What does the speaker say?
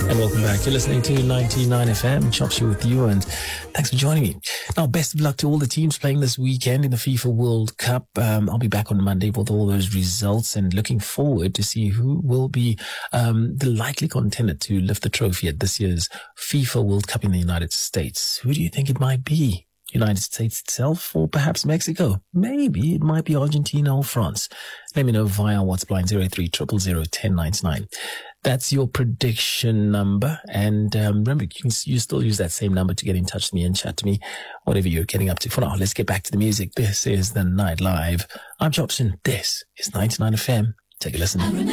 And welcome back. You're listening to 99 FM, Chops you with you, and thanks for joining me. Now, best of luck to all the teams playing this weekend in the FIFA World Cup. I'll be back on Monday with all those results and looking forward to see who will be the likely contender to lift the trophy at this year's FIFA World Cup in the United States. Who do you think it might be? United States itself, or perhaps Mexico? Maybe it might be Argentina or France. Let me know via WhatsApp line 083-000-1099. That's your prediction number. And remember, you still use that same number to get in touch with me and chat to me, whatever you're getting up to. For now, let's get back to the music. This is The Night Live. I'm Jobson. This is 99 FM. Take a listen.